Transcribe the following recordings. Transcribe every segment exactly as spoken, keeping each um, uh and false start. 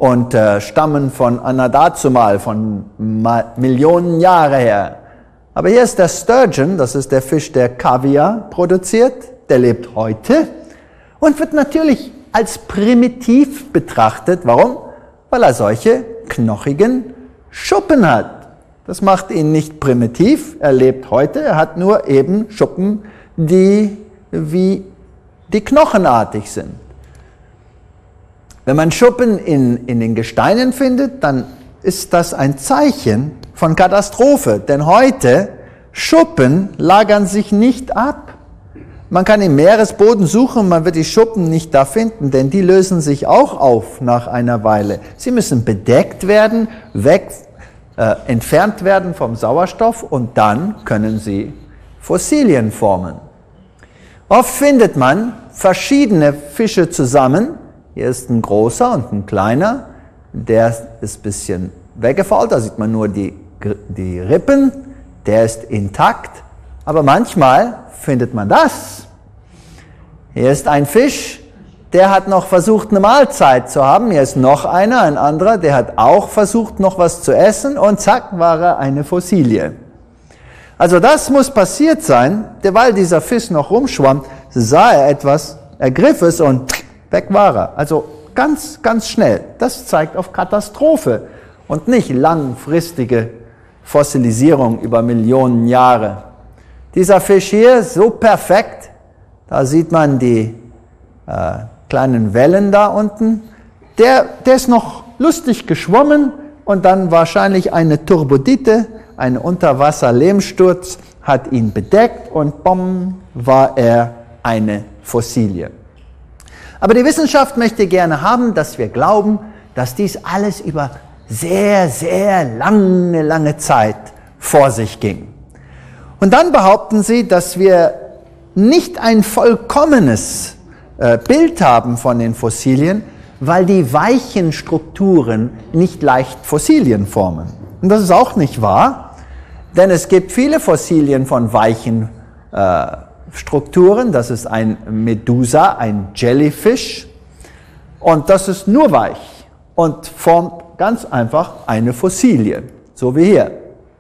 und äh, stammen von einer dazumal, von Millionen Jahre her. Aber hier ist der Sturgeon, das ist der Fisch, der Kaviar produziert, der lebt heute und wird natürlich als primitiv betrachtet. Warum? Weil er solche knochigen Schuppen hat. Das macht ihn nicht primitiv, er lebt heute, er hat nur eben Schuppen, die wie die knochenartig sind. Wenn man Schuppen in, in den Gesteinen findet, dann ist das ein Zeichen von Katastrophe, denn heute Schuppen lagern sich nicht ab. Man kann im Meeresboden suchen, man wird die Schuppen nicht da finden, denn die lösen sich auch auf nach einer Weile. Sie müssen bedeckt werden, weg, äh, entfernt werden vom Sauerstoff und dann können sie Fossilien formen. Oft findet man verschiedene Fische zusammen. Hier ist ein großer und ein kleiner, der ist ein bisschen weggefault, da sieht man nur die, die Rippen, der ist intakt, aber manchmal findet man das. Hier ist ein Fisch, der hat noch versucht, eine Mahlzeit zu haben. Hier ist noch einer, ein anderer, der hat auch versucht, noch was zu essen und zack, war er eine Fossilie. Also das muss passiert sein, weil dieser Fisch noch rumschwamm, sah er etwas, ergriff es und weg war er. Also ganz, ganz schnell. Das zeigt auf Katastrophe und nicht langfristige Fossilisierung über Millionen Jahre. Dieser Fisch hier, so perfekt, da sieht man die äh, kleinen Wellen da unten, der, der ist noch lustig geschwommen und dann wahrscheinlich eine Turbodite, ein Unterwasser-Lehmsturz hat ihn bedeckt und bumm, war er eine Fossilie. Aber die Wissenschaft möchte gerne haben, dass wir glauben, dass dies alles über sehr, sehr lange, lange Zeit vor sich ging. Und dann behaupten sie, dass wir nicht ein vollkommenes äh, Bild haben von den Fossilien, weil die weichen Strukturen nicht leicht Fossilien formen. Und das ist auch nicht wahr, denn es gibt viele Fossilien von weichen äh, Strukturen. Das ist ein Medusa, ein Jellyfish, und das ist nur weich und formt ganz einfach eine Fossilie, so wie hier.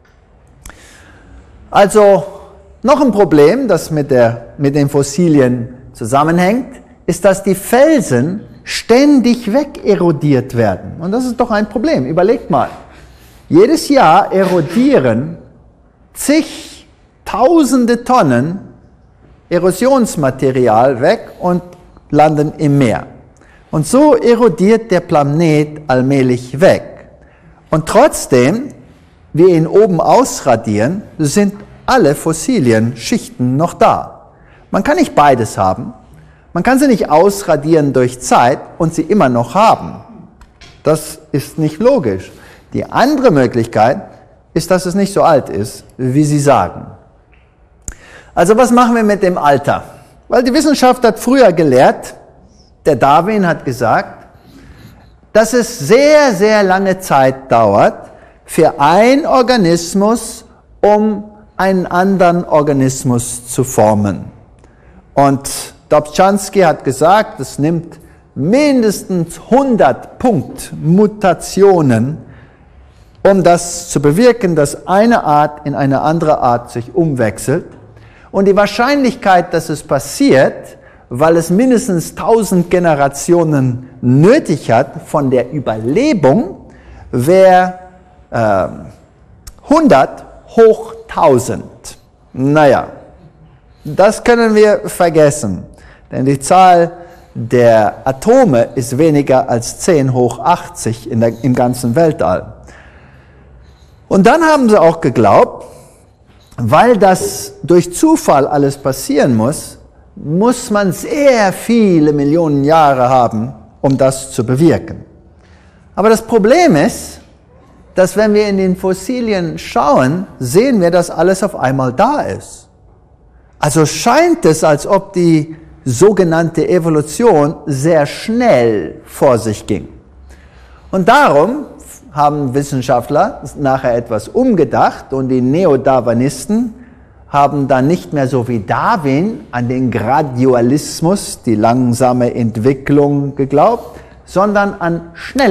Also noch ein Problem, das mit, der, mit den Fossilien zusammenhängt, ist, dass die Felsen ständig wegerodiert werden. Und das ist doch ein Problem. Überlegt mal. Jedes Jahr erodieren zigtausende Tonnen Erosionsmaterial weg und landen im Meer. Und so erodiert der Planet allmählich weg. Und trotzdem, wir ihn oben ausradieren, sind alle Fossilien-Schichten noch da. Man kann nicht beides haben. Man kann sie nicht ausradieren durch Zeit und sie immer noch haben. Das ist nicht logisch. Die andere Möglichkeit ist, dass es nicht so alt ist, wie sie sagen. Also was machen wir mit dem Alter? Weil die Wissenschaft hat früher gelehrt, der Darwin hat gesagt, dass es sehr, sehr lange Zeit dauert für einen Organismus, um einen anderen Organismus zu formen. Und Dobzhansky hat gesagt, es nimmt mindestens hundert Punkt-Mutationen, um das zu bewirken, dass eine Art in eine andere Art sich umwechselt. Und die Wahrscheinlichkeit, dass es passiert, weil es mindestens tausend Generationen nötig hat von der Überlebung, wäre äh, hundert hoch tausend. Naja, das können wir vergessen, denn die Zahl der Atome ist weniger als zehn hoch achtzig in der, im ganzen Weltall. Und dann haben sie auch geglaubt, weil das durch Zufall alles passieren muss, muss man sehr viele Millionen Jahre haben, um das zu bewirken. Aber das Problem ist, dass wenn wir in den Fossilien schauen, sehen wir, dass alles auf einmal da ist. Also scheint es, als ob die sogenannte Evolution sehr schnell vor sich ging. Und darum haben Wissenschaftler nachher etwas umgedacht und die Neodarwinisten haben dann nicht mehr so wie Darwin an den Gradualismus, die langsame Entwicklung, geglaubt, sondern an schnelle